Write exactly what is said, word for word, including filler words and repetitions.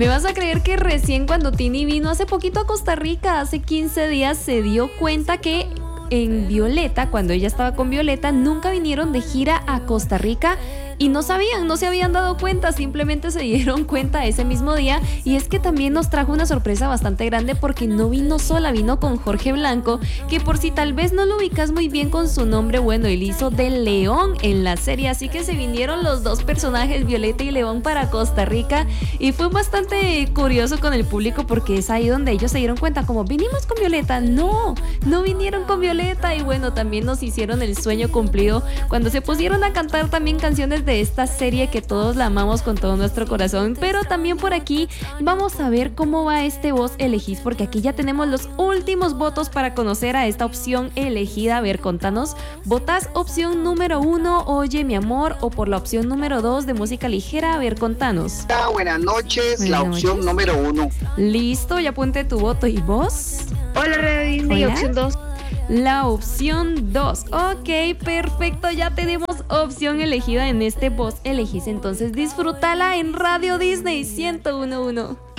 Me vas a creer que recién cuando Tini vino hace poquito a Costa Rica, hace quince días, se dio cuenta que en Violeta, cuando ella estaba con Violeta, nunca vinieron de gira a Costa Rica y no sabían, no se habían dado cuenta, simplemente se dieron cuenta ese mismo día. Y es que también nos trajo una sorpresa bastante grande porque no vino sola, vino con Jorge Blanco, que por si tal vez no lo ubicas muy bien con su nombre, bueno, él hizo de León en la serie, así que se vinieron los dos personajes, Violeta y León, para Costa Rica y fue bastante curioso con el público porque es ahí donde ellos se dieron cuenta, como vinimos con Violeta, no, no vinieron con Violeta. Y bueno, también nos hicieron el sueño cumplido cuando se pusieron a cantar también canciones de esta serie que todos la amamos con todo nuestro corazón. Pero también por aquí vamos a ver cómo va este Vos Elegís, porque aquí ya tenemos los últimos votos para conocer a esta opción elegida. A ver, contanos, ¿votas opción número uno, Oye mi amor, o por la opción número dos de música ligera? A ver, contanos. Hola, buenas noches, buenas la noches. Opción número uno. Listo, ya apunte tu voto. ¿Y vos? Hola, Radio Disney, Hola. opción dos. La opción dos. Ok, perfecto. Ya tenemos opción elegida en este Vos Elegís. Entonces disfrútala en Radio Disney ciento uno punto uno.